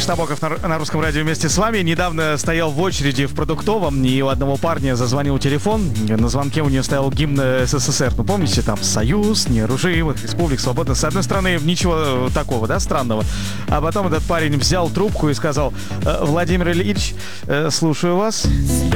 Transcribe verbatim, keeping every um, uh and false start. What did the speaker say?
Денис Штабоков на, на Русском радио вместе с вами. Недавно стоял в очереди в продуктовом, и у одного парня зазвонил телефон. На звонке у него стоял гимн СССР. Ну, помните, там «Союз неоружимых республик свободных». С одной стороны, ничего такого, да, странного. А потом этот парень взял трубку и сказал: Владимир Ильич, слушаю вас.